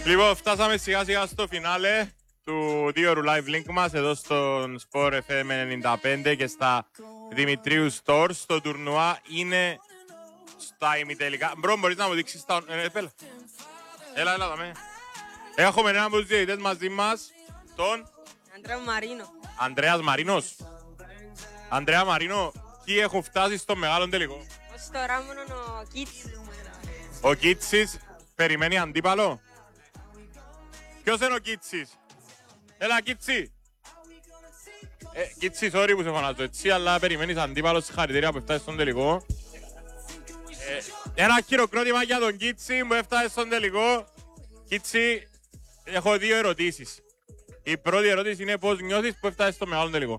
Λοιπόν, φτάσαμε σιγά σιγά στο φινάλε του 2ωρου live link μας εδώ στον Sport FM 95 και στα Δημητρίου Stores. Το τουρνουά είναι στα ημιτελικά. Μπρο, μπορείς να μου δείξεις τα... Έλα, δάμε. Έχουμε έναν από τους διαιτητές μαζί μας, τον... Αντρέα Μαρίνο. Ανδρέας Μαρίνος. Ανδρέα Μαρίνο, τι έχουν φτάσει στο μεγάλο τελικό. Ως τώρα μόνο ο Κίτσις. Ο Κίτσις περιμένει αντίπαλο. Ποιος είναι ο Κίτσις? Έλα Κίτσι. Κίτσι, sorry που σε φωνάζω έτσι, αλλά περιμένεις αντίπαλο, συγχαρητήρια που έφτασες στον τελικό. Ένα χειροκρότημα για τον Κίτσι που έφτασε στον τελικό. Κίτσι, έχω δύο ερωτήσεις. Η πρώτη ερώτηση είναι πώς νιώθεις που έφτασες στο μεγάλο τελικό.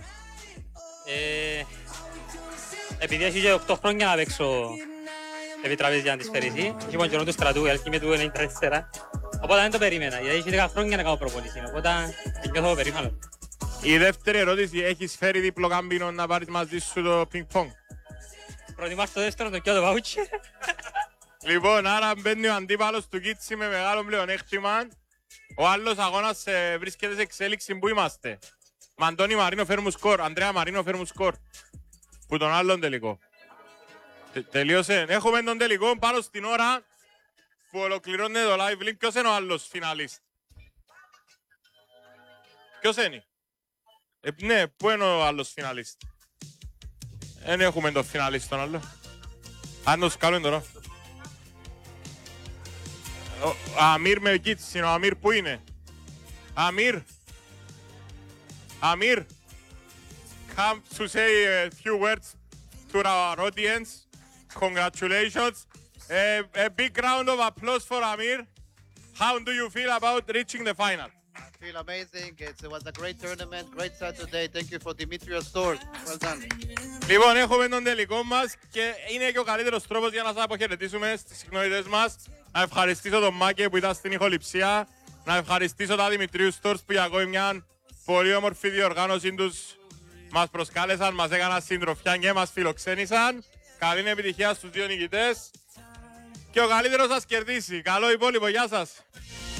Επειδή έχει και 8 χρόνια να παίξω επιτραπέζι για να τις φέρεις, λοιπόν καιρό του στρατού, η αλκήμη του 94, οπότε δεν το περίμενα, γιατί έχει 10 χρόνια να κάνω προπονήσεις, οπότε νιώθω περήφανο. Η δεύτερη ερώτηση, έχεις φέρει δίπλο κάμπινο να πάρεις μαζί σου το πινκ-πονγκ? Προτιμάς το δεύτερο, το πιο το βάουτσερ. Λοιπόν, άρα μπαίνει ο αντίπαλος του Κίτσι με μεγάλο πλεονέκτημα. Ο άλλος αγώνας βρίσκεται σε εξέλιξη. Πού είμαστε? Μαντώνη Μαρίνο φέρμου σκορ. Ανδρέα Μαρίνο φέρμου σκορ. Που τον άλλον τελικό. Τελείωσε. Έχουμε τον τελικό πάνω στην ώρα που ολοκληρώνεται το live link. Ποιος είναι ο άλλος φιναλίστ? Ποιος είναι? Ναι, πού είναι ο άλλος φιναλίστ? Δεν έχουμε τον φιναλίστ τον άλλο. Αν το σκάλουμε τώρα. Ο Αμίρ με Κίτσι είναι. Ο Αμίρ πού είναι? Αμίρ. Αμίρ. Come to say a few words to our audience. Congratulations. A big round of applause for Amir. How do you feel about reaching the final? I feel amazing. It was a great tournament, great Saturday. Thank you for Dimitrios Stores. Well done. Λοιπόν, έχουμε τον τελικό μας και είναι και ο καλύτερος τρόπος για να σας αποχαιρετήσουμε στις συχνότητες μας. Να ευχαριστήσω τον Μάκε που ήταν στην ηχοληψία. Να ευχαριστήσω τα Δημητρίου Stores που για ακόμη μια πολύ όμορφη διοργάνωση τους μας προσκάλεσαν, μας έκαναν συντροφιά και μας φιλοξένησαν. Καλή επιτυχία στους δύο νικητές και ο καλύτερος σας κερδίσει. Καλό υπόλοιπο, γεια σας.